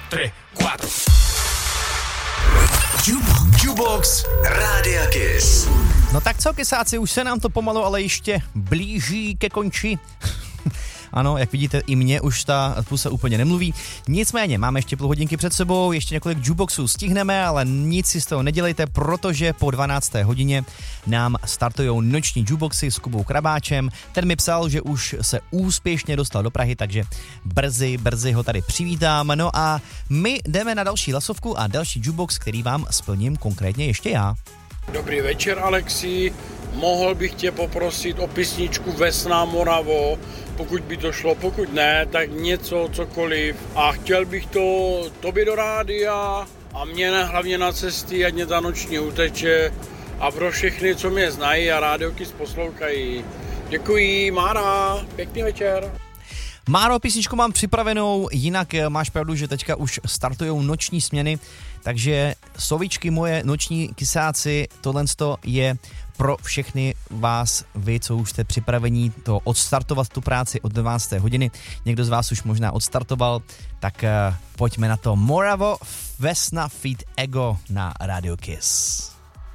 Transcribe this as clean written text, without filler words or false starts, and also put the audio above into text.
3, 4. Jubox Rádia Kiss. No tak co, kysáci, už se nám to pomalu, ale ještě blíží ke konči. Ano, jak vidíte, i mě už ta pusa úplně nemluví. Nicméně, máme ještě půl hodinky před sebou, ještě několik jukeboxů stihneme, ale nic si z toho nedělejte, protože po 12. hodině nám startujou noční jukeboxy s Kubou Krabáčem. Ten mi psal, že už se úspěšně dostal do Prahy, takže brzy ho tady přivítám. No a my jdeme na další hlasovku a další jukebox, který vám splním konkrétně ještě já. Dobrý večer, Alexi. Mohl bych tě poprosit o písničku Vesná Moravo, pokud by to šlo, pokud ne, tak něco, cokoliv. A chtěl bych to tobě do rádia a mě hlavně na cesty, ať mě ta noční uteče. A pro všechny, co mě znají a Rádio Kiss poslouchají. Děkuji, Mára, pěkný večer. Máro, písničku mám připravenou, jinak máš pravdu, že teďka už startujou noční směny, takže sovičky moje, noční kysáci, tohle je pro všechny vás, vy, co už jste připravení to odstartovat tu práci od 12. hodiny. Někdo z vás už možná odstartoval, tak pojďme na to. Moravo, Vesna feat. Ego na Radio Kiss.